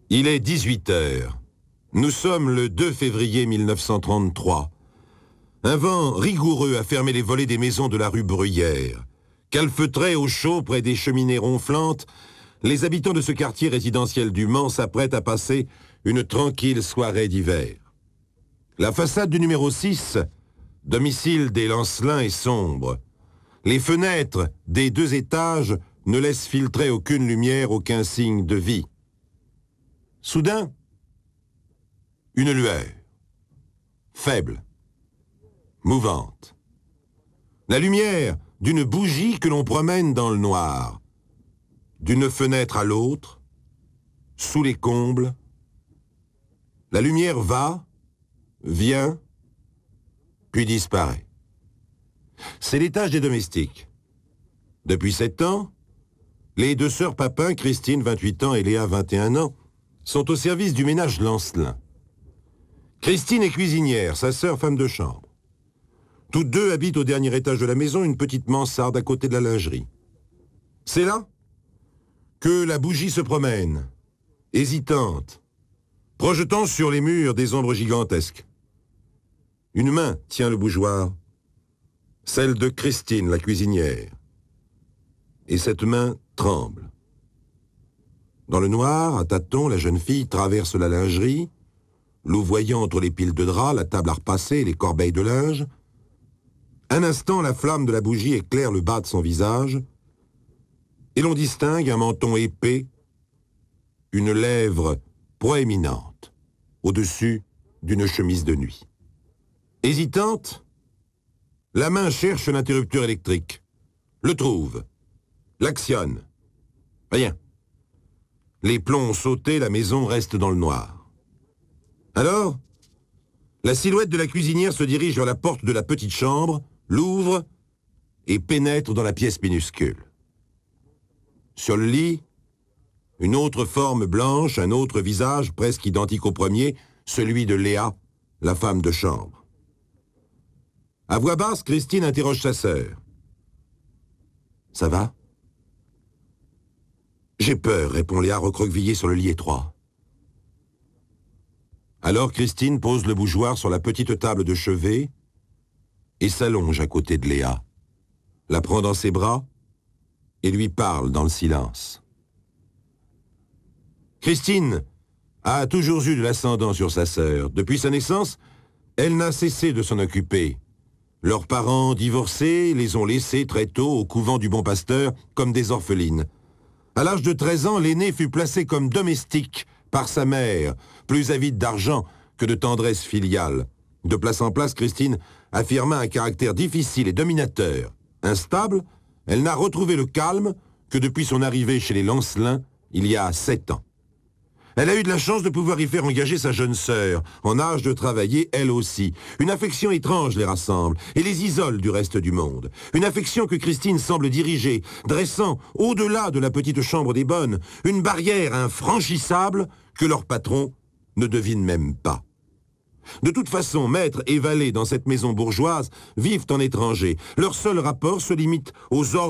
Il est 18 heures. Nous sommes le 2 février 1933. Un vent rigoureux a fermé les volets des maisons de la rue Bruyère. Calfeutrés au chaud près des cheminées ronflantes, les habitants de ce quartier résidentiel du Mans s'apprêtent à passer une tranquille soirée d'hiver. La façade du numéro 6, domicile des Lancelins, est sombre. Les fenêtres des 2 étages ne laissent filtrer aucune lumière, aucun signe de vie. Soudain, une lueur, faible, mouvante. La lumière d'une bougie que l'on promène dans le noir, d'une fenêtre à l'autre, sous les combles. La lumière va, vient, puis disparaît. C'est l'étage des domestiques. Depuis 7 ans, les 2 sœurs Papin, Christine, 28 ans, et Léa, 21 ans, sont au service du ménage Lancelin. Christine est cuisinière, sa sœur femme de chambre. Toutes 2 habitent au dernier étage de la maison, une petite mansarde à côté de la lingerie. C'est là que la bougie se promène, hésitante, projetant sur les murs des ombres gigantesques. Une main tient le bougeoir, celle de Christine, la cuisinière. Et cette main tremble. Dans le noir, à tâtons, la jeune fille traverse la lingerie, louvoyant entre les piles de draps, la table à repasser et les corbeilles de linge. Un instant, la flamme de la bougie éclaire le bas de son visage, et l'on distingue un menton épais, une lèvre proéminente, au-dessus d'une chemise de nuit. Hésitante, la main cherche l'interrupteur électrique, le trouve, l'actionne. Rien. Les plombs ont sauté, la maison reste dans le noir. Alors, la silhouette de la cuisinière se dirige vers la porte de la petite chambre, l'ouvre et pénètre dans la pièce minuscule. Sur le lit, une autre forme blanche, un autre visage presque identique au premier, celui de Léa, la femme de chambre. À voix basse, Christine interroge sa sœur. « Ça va ?»« J'ai peur, » répond Léa recroquevillée sur le lit étroit. Alors Christine pose le bougeoir sur la petite table de chevet et s'allonge à côté de Léa, la prend dans ses bras et lui parle dans le silence. Christine a toujours eu de l'ascendant sur sa sœur. Depuis sa naissance, elle n'a cessé de s'en occuper. Leurs parents divorcés les ont laissées très tôt au couvent du Bon Pasteur comme des orphelines. À l'âge de 13 ans, l'aînée fut placée comme domestique par sa mère, plus avide d'argent que de tendresse filiale. De place en place, Christine affirma un caractère difficile et dominateur. Instable, elle n'a retrouvé le calme que depuis son arrivée chez les Lancelins, il y a 7 ans. Elle a eu de la chance de pouvoir y faire engager sa jeune sœur, en âge de travailler elle aussi. Une affection étrange les rassemble et les isole du reste du monde. Une affection que Christine semble diriger, dressant, au-delà de la petite chambre des bonnes, une barrière infranchissable que leur patron ne devine même pas. De toute façon, maître et valet dans cette maison bourgeoise vivent en étranger. Leur seul rapport se limite aux ordres